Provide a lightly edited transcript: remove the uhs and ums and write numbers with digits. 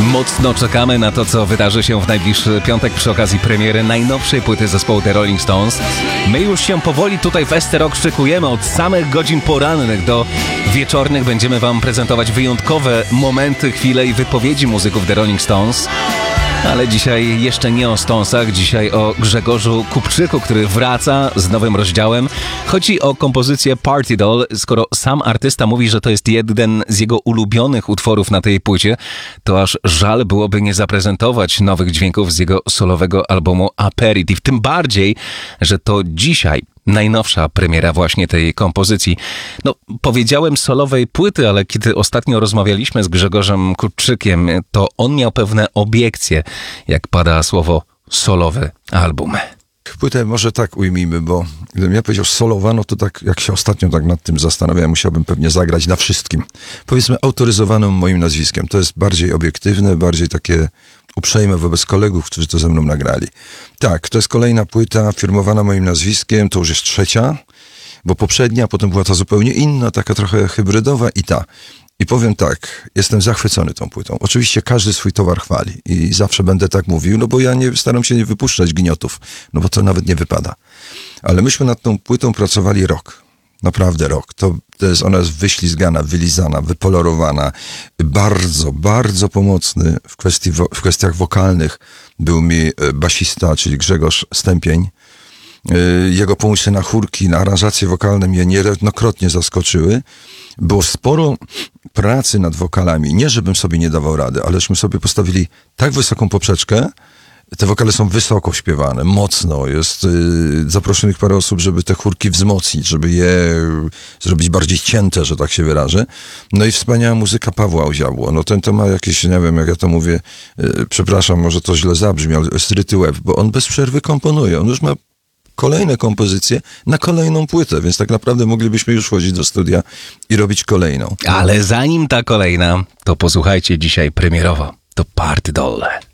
Mocno czekamy na to, co wydarzy się w najbliższy piątek przy okazji premiery najnowszej płyty zespołu The Rolling Stones. My już się powoli tutaj w ST Rock szykujemy. Od samych godzin porannych do wieczornych będziemy wam prezentować wyjątkowe momenty, chwile i wypowiedzi muzyków The Rolling Stones. Ale dzisiaj jeszcze nie o Stonesach, dzisiaj o Grzegorzu Kupczyku, który wraca z nowym rozdziałem. Chodzi o kompozycję Party Doll. Skoro sam artysta mówi, że to jest jeden z jego ulubionych utworów na tej płycie, to aż żal byłoby nie zaprezentować nowych dźwięków z jego solowego albumu Aperitif. Tym bardziej, że to dzisiaj najnowsza premiera właśnie tej kompozycji. No, powiedziałem solowej płyty, ale kiedy ostatnio rozmawialiśmy z Grzegorzem Kupczykiem, to on miał pewne obiekcje, jak pada słowo solowy album. Płytę może tak ujmijmy, bo gdybym ja powiedział solowa, no to tak jak się ostatnio tak nad tym zastanawiałem, musiałbym pewnie zagrać na wszystkim. Powiedzmy autoryzowanym moim nazwiskiem. To jest bardziej obiektywne, bardziej takie uprzejme wobec kolegów, którzy to ze mną nagrali. Tak, to jest kolejna płyta firmowana moim nazwiskiem, to już jest trzecia, bo poprzednia, potem była ta zupełnie inna, taka trochę hybrydowa i ta. I powiem tak, jestem zachwycony tą płytą. Oczywiście każdy swój towar chwali i zawsze będę tak mówił, no bo ja staram się nie wypuszczać gniotów, no bo to nawet nie wypada. Ale myśmy nad tą płytą pracowali rok. Naprawdę rok. Ona jest wyślizgana, wylizana, wypolerowana. Bardzo, bardzo pomocny w kwestiach wokalnych był mi basista, czyli Grzegorz Stępień. Jego pomysły na chórki, na aranżacje wokalne mnie niejednokrotnie zaskoczyły. Było sporo pracy nad wokalami. Nie, żebym sobie nie dawał rady, aleśmy sobie postawili tak wysoką poprzeczkę. Te wokale są wysoko śpiewane, mocno. Jest zaproszonych parę osób, żeby te chórki wzmocnić, żeby je zrobić bardziej cięte, że tak się wyrażę. No i wspaniała muzyka Pawła Oziabło. No ten to ma jakieś, nie wiem jak ja to mówię, przepraszam, może to źle zabrzmi, ale stryty łeb, bo on bez przerwy komponuje. On już ma kolejne kompozycje na kolejną płytę, więc tak naprawdę moglibyśmy już wchodzić do studia i robić kolejną. Ale zanim ta kolejna, to posłuchajcie dzisiaj premierowo. To Party Doll.